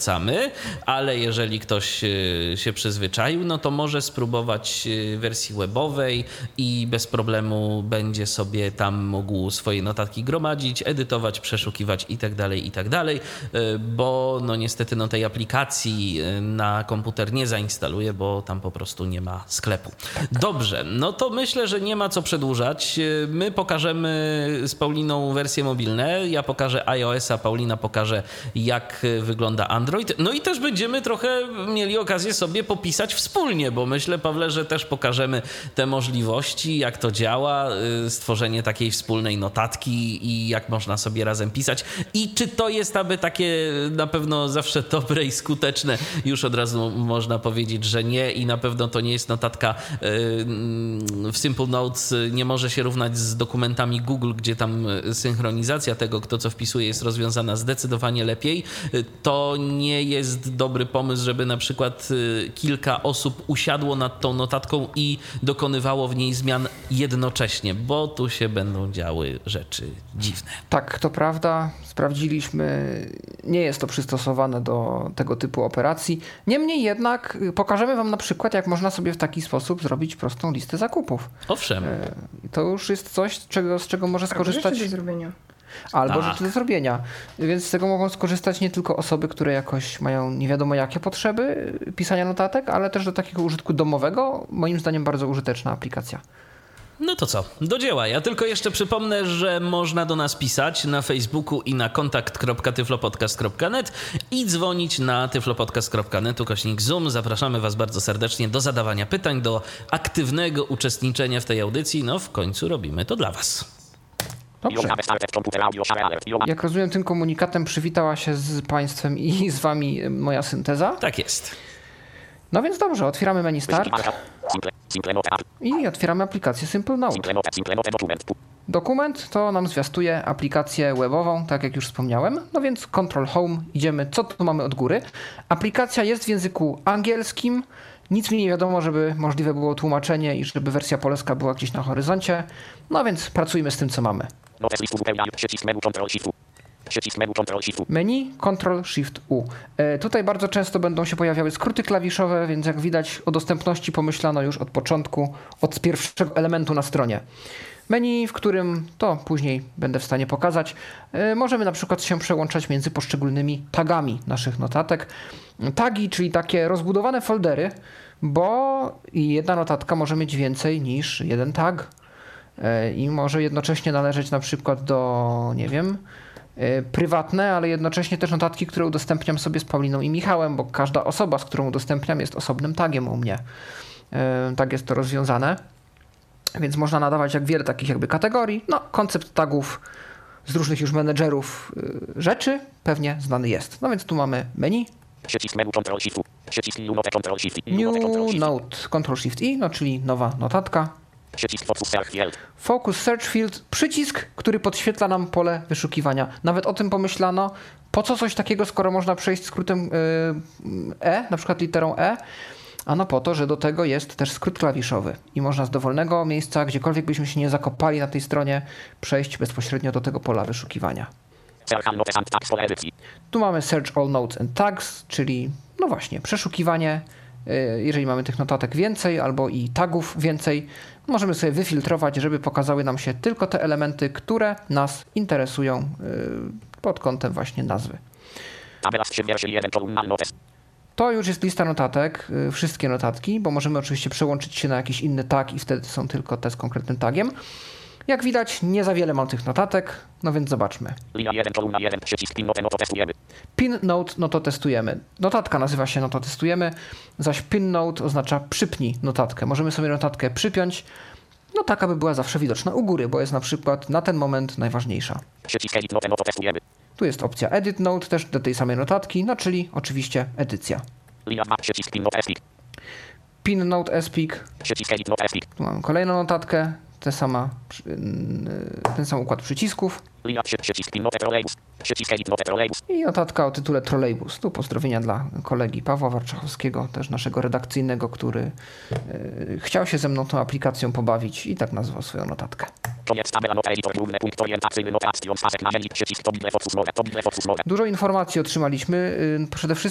polecamy, ale jeżeli ktoś się przyzwyczaił, no to może spróbować wersji webowej i bez problemu będzie sobie tam mógł swoje notatki gromadzić, edytować, przeszukiwać i tak dalej, bo no niestety no tej aplikacji na komputer nie zainstaluje, bo tam po prostu nie ma sklepu. Dobrze, no to myślę, że nie ma co przedłużać. My pokażemy z Pauliną wersje mobilne, ja pokażę iOS-a, Paulina pokaże, jak wygląda Android. No i też będziemy trochę mieli okazję sobie popisać wspólnie, bo myślę, Pawle, że też pokażemy te możliwości, jak to działa, stworzenie takiej wspólnej notatki i jak można sobie razem pisać. I czy to jest aby takie na pewno zawsze dobre i skuteczne? Już od razu można powiedzieć, że nie i na pewno to nie jest notatka w Simple Notes, nie może się równać z dokumentami Google, gdzie tam synchronizacja tego, kto co wpisuje, jest rozwiązana zdecydowanie lepiej. To nie jest dobry pomysł, żeby na przykład kilka osób usiadło nad tą notatką i dokonywało w niej zmian jednocześnie, bo tu się będą działy rzeczy dziwne. Tak, to prawda. Sprawdziliśmy. Nie jest to przystosowane do tego typu operacji. Niemniej jednak pokażemy wam na przykład, jak można sobie w taki sposób zrobić prostą listę zakupów. Owszem. To już jest coś, z czego może skorzystać. Rzeczy do zrobienia. Albo rzeczy do zrobienia. Więc z tego mogą skorzystać nie tylko osoby, które jakoś mają nie wiadomo jakie potrzeby pisania notatek, ale też do takiego użytku domowego. Moim zdaniem bardzo użyteczna aplikacja. No to co? Do dzieła. Ja tylko jeszcze przypomnę, że można do nas pisać na Facebooku i na kontakt.tyflopodcast.net i dzwonić na tyflopodcast.net/Zoom. Zapraszamy was bardzo serdecznie do zadawania pytań, do aktywnego uczestniczenia w tej audycji. No w końcu robimy to dla was. Dobrze. Jak rozumiem, tym komunikatem przywitała się z państwem i z wami moja synteza. Tak jest. No więc dobrze, otwieramy menu Start i otwieramy aplikację Simple Note. Dokument to nam zwiastuje aplikację webową, tak jak już wspomniałem. No więc Control Home, idziemy, co tu mamy od góry. Aplikacja jest w języku angielskim. Nic mi nie wiadomo, żeby możliwe było tłumaczenie i żeby wersja polska była gdzieś na horyzoncie. No więc pracujmy z tym, co mamy. Menu Ctrl-Shift-U. Tutaj bardzo często będą się pojawiały skróty klawiszowe, więc jak widać o dostępności pomyślano już od początku, od pierwszego elementu na stronie. Menu, w którym to później będę w stanie pokazać, możemy na przykład się przełączać między poszczególnymi tagami naszych notatek. Tagi, czyli takie rozbudowane foldery, bo jedna notatka może mieć więcej niż jeden tag i może jednocześnie należeć na przykład do, nie wiem, prywatne, ale jednocześnie też notatki, które udostępniam sobie z Pauliną i Michałem, bo każda osoba, z którą udostępniam, jest osobnym tagiem u mnie. Tak jest to rozwiązane. Więc można nadawać jak wiele takich jakby kategorii. No, koncept tagów z różnych już menedżerów rzeczy pewnie znany jest. No więc tu mamy menu. New Note, Ctrl-Shift-I, no czyli nowa notatka. Focus Search Field, przycisk, który podświetla nam pole wyszukiwania. Nawet o tym pomyślano, po co coś takiego, skoro można przejść skrótem E, na przykład literą E. Ano po to, że do tego jest też skrót klawiszowy i można z dowolnego miejsca, gdziekolwiek byśmy się nie zakopali na tej stronie, przejść bezpośrednio do tego pola wyszukiwania. Tu mamy Search All Notes and Tags, czyli no właśnie przeszukiwanie. Jeżeli mamy tych notatek więcej albo i tagów więcej, możemy sobie wyfiltrować, żeby pokazały nam się tylko te elementy, które nas interesują pod kątem właśnie nazwy. To już jest lista notatek, wszystkie notatki, bo możemy oczywiście przełączyć się na jakiś inny tag i wtedy są tylko te z konkretnym tagiem. Jak widać, nie za wiele mam tych notatek, no więc zobaczmy. Linia 1, kolumna 1, przycisk pin note, no to testujemy. Pin note, no to testujemy. Notatka nazywa się no to testujemy, zaś pin note oznacza przypnij notatkę. Możemy sobie notatkę przypiąć, no tak, aby była zawsze widoczna u góry, bo jest na przykład na ten moment najważniejsza. Przycisk edit note, no to testujemy. Tu jest opcja edit note też do tej samej notatki, no czyli oczywiście edycja. Linia 2, przycisk pin note, espik. Pin note, espik. Przycisk edit note, espik. Tu mamy kolejną notatkę. Ten sam układ przycisków. Linia 3, przycisk pin note, trolejbus. Przycisk edit note, trolejbus. I notatka o tytule Trolejbus. Tu pozdrowienia dla kolegi Pawła Warczechowskiego, też naszego redakcyjnego, który chciał się ze mną tą aplikacją pobawić i tak nazwał swoją notatkę. Koniec tabela nota editor główny punkt orientacyjny nota action pasek na menu przycisk to bile focus note. Dużo informacji otrzymaliśmy. Przede wszystkim